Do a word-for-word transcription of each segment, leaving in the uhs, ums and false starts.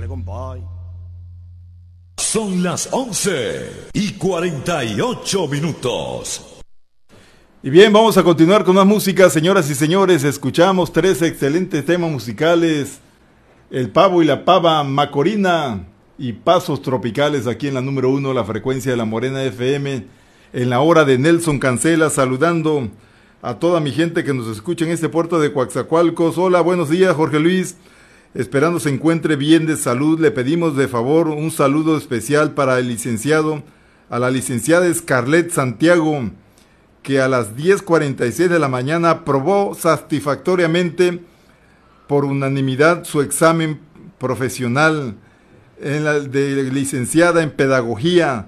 compay. Son las once y cuarenta y ocho minutos. Y bien, vamos a continuar con más música, señoras y señores. Escuchamos tres excelentes temas musicales: El Pavo y la Pava, Macorina y Pasos Tropicales, aquí en la número uno, la frecuencia de la Morena F M, en la hora de Nelson Cancela, saludando a toda mi gente que nos escucha en este puerto de Coaxacualcos. Hola, buenos días, Jorge Luis. Esperando se encuentre bien de salud, le pedimos de favor un saludo especial para el licenciado, a la licenciada Scarlett Santiago, que a las diez cuarenta y seis de la mañana aprobó satisfactoriamente por unanimidad su examen profesional en la de licenciada en pedagogía,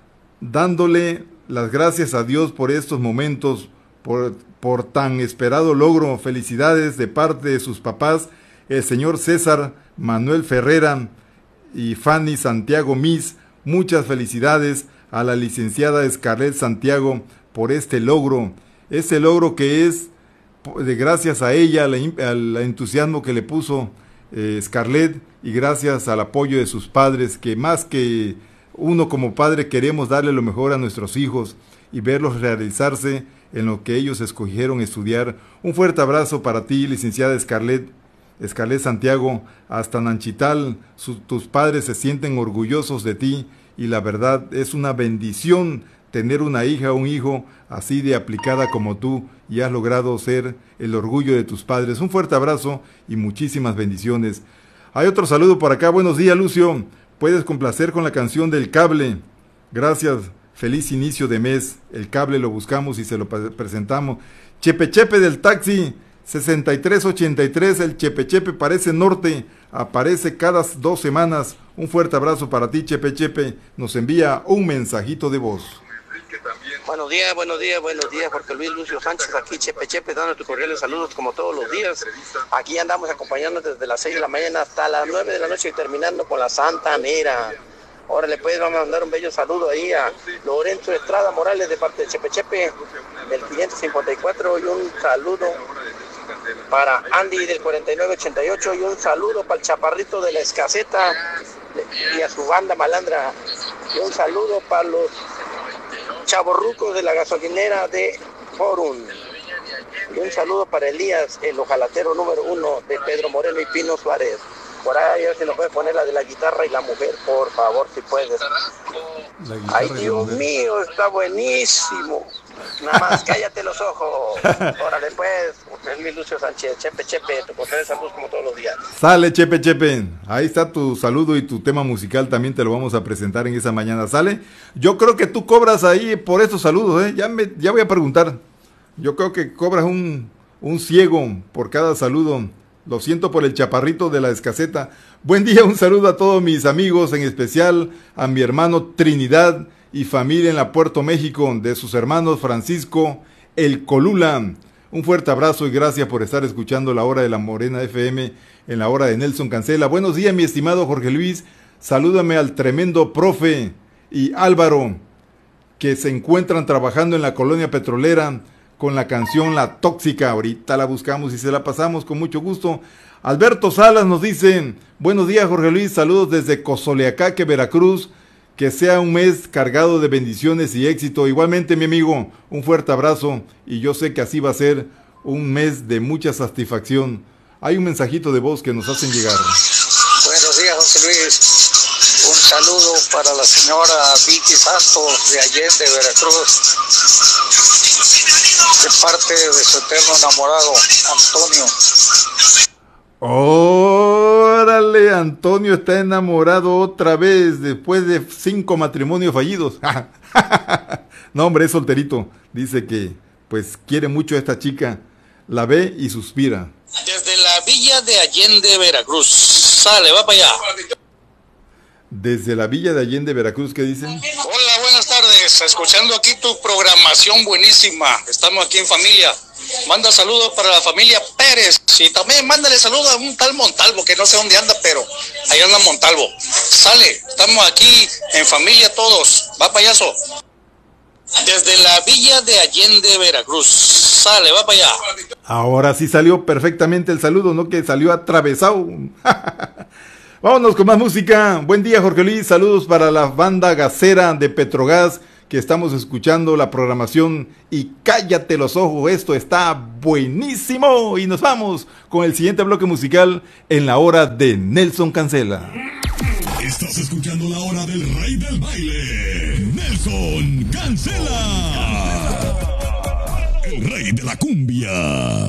dándole las gracias a Dios por estos momentos, por, por tan esperado logro. Felicidades de parte de sus papás, el señor César Manuel Ferrera y Fanny Santiago Mis. Muchas felicidades a la licenciada Scarlett Santiago por este logro, este logro que es de gracias a ella, al, al entusiasmo que le puso eh, Scarlett, y gracias al apoyo de sus padres, que más que uno como padre queremos darle lo mejor a nuestros hijos y verlos realizarse en lo que ellos escogieron estudiar. Un fuerte abrazo para ti, licenciada Scarlett, Scarlett Santiago, hasta Nanchital. Su, tus padres se sienten orgullosos de ti, y la verdad es una bendición tener una hija o un hijo así de aplicada como tú, y has logrado ser el orgullo de tus padres. Un fuerte abrazo y muchísimas bendiciones. Hay otro saludo por acá. Buenos días, Lucio. Puedes complacer con la canción del Cable. Gracias. Feliz inicio de mes. El Cable lo buscamos y se lo presentamos. Chepe Chepe del taxi sesenta y tres ochenta y tres. El Chepe Chepe parece norte. Aparece cada dos semanas. Un fuerte abrazo para ti, Chepe Chepe. Nos envía un mensajito de voz. Buenos días, buenos días, buenos días, Jorge Luis Lucio Sánchez, aquí Chepe Chepe, dando tus cordiales saludos como todos los días. Aquí andamos acompañando desde las seis de la mañana hasta las nueve de la noche y terminando con la Santanera. Órale, pues, vamos a mandar un bello saludo ahí a Lorenzo Estrada Morales de parte de Chepe Chepe, del quinientos cincuenta y cuatro, y un saludo para Andy del cuarenta y nueve ochenta y ocho, y un saludo para el Chaparrito de la Escaseta y a su banda malandra, y un saludo para los chavorrucos de la gasolinera de Forum, y un saludo para Elías, el ojalatero número uno de Pedro Moreno y Pino Suárez. Por ahí, a ver si nos puede poner la de la guitarra y la mujer, por favor, si puedes. Ay, Dios mío, está buenísimo. Nada más, cállate los ojos. Órale, pues, es mi Lucio Sánchez, Chepe Chepe, tu cordial saludos como todos los días. Sale, Chepe Chepe. Ahí está tu saludo, y tu tema musical también te lo vamos a presentar en esa mañana. ¿Sale? Yo creo que tú cobras ahí por estos saludos, ¿eh? Ya, me, ya voy a preguntar. Yo creo que cobras un, un ciego por cada saludo. Lo siento por el Chaparrito de la Escaseta. Buen día, un saludo a todos mis amigos, en especial a mi hermano Trinidad y familia en la Puerto México, de sus hermanos Francisco, el Colula. Un fuerte abrazo y gracias por estar escuchando la hora de la Morena F M en la hora de Nelson Cancela. Buenos días, mi estimado Jorge Luis. Salúdame al tremendo profe y Álvaro, que se encuentran trabajando en la colonia petrolera con la canción La Tóxica. Ahorita la buscamos y se la pasamos con mucho gusto. Alberto Salas nos dice: buenos días, Jorge Luis, saludos desde Cozoleacaque, Veracruz. Que sea un mes cargado de bendiciones y éxito. Igualmente, mi amigo, un fuerte abrazo, y yo sé que así va a ser un mes de mucha satisfacción. Hay un mensajito de voz que nos hacen llegar. Buenos días, José Luis. Un saludo para la señora Vicky Santos de Allende, Veracruz, de parte de su eterno enamorado, Antonio. Órale, Antonio está enamorado otra vez después de cinco matrimonios fallidos. No, hombre, es solterito. Dice que pues quiere mucho a esta chica, la ve y suspira. Desde la villa de Allende, Veracruz. Sale, va para allá. Desde la villa de Allende, Veracruz, ¿qué dicen? Hola, buenas tardes. Escuchando aquí tu programación buenísima. Estamos aquí en familia. Manda saludos para la familia Pérez. Y también mándale saludos a un tal Montalvo, que no sé dónde anda, pero ahí anda Montalvo. Sale, estamos aquí en familia todos. Va payaso. Desde la villa de Allende, Veracruz. Sale, va para allá. Ahora sí salió perfectamente el saludo, no que salió atravesado. Vámonos con más música. Buen día, Jorge Luis. Saludos para la banda gasera de Petrogas, que estamos escuchando la programación. Y cállate los ojos, esto está buenísimo. Y nos vamos con el siguiente bloque musical en la hora de Nelson Cancela. Estás escuchando la hora del rey del baile, Nelson Cancela, el rey de la cumbia.